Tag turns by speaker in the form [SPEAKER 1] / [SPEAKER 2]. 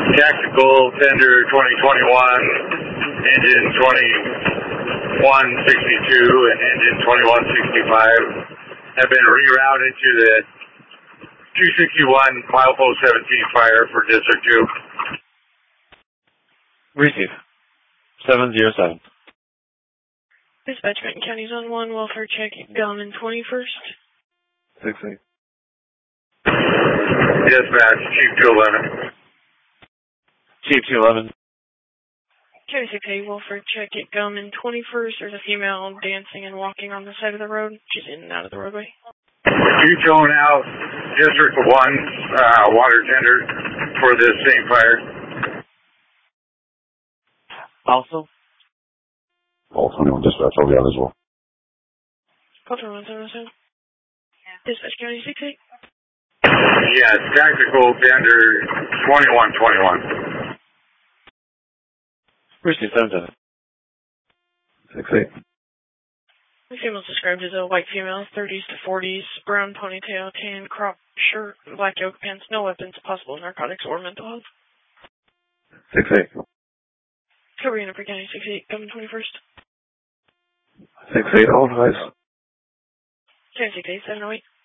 [SPEAKER 1] Tactical Tender 2021, engine 2162 and engine 2165 have been rerouted to the 261 milepost 17 fire for District 2.
[SPEAKER 2] Receive. 707.
[SPEAKER 3] Dispatch Benton County Zone 1, welfare check, Gunman 21st.
[SPEAKER 2] 6-8.
[SPEAKER 1] Dispatch, Chief 211.
[SPEAKER 2] Chief 211.
[SPEAKER 3] County 6A, welfare check, Gunman 21st. There's a female dancing and walking on the side of the road. She's in and out of the roadway.
[SPEAKER 1] You tone out District 1 water tender for this same fire.
[SPEAKER 2] Also?
[SPEAKER 4] All 21 dispatch, I'll be on as well.
[SPEAKER 3] Call 177. Dispatch County 6A.
[SPEAKER 1] Yeah, Tactical Tender 2121.
[SPEAKER 2] Receive. 7-7. 6-8.
[SPEAKER 3] The female is described as a white female, 30s to 40s, brown ponytail, tan crop shirt, black yoke pants, no weapons, possible narcotics or mental health.
[SPEAKER 2] 6-8.
[SPEAKER 3] Cover unit for County 6-8, Gunman 21st.
[SPEAKER 2] 6-8, all advice.
[SPEAKER 3] County 6-8, 708.